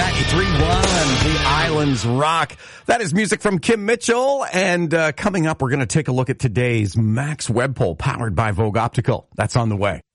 93.1, The Islands Rock. That is music from Kim Mitchell. And coming up, we're going to take a look at today's Max Web Poll powered by Vogue Optical. That's on the way.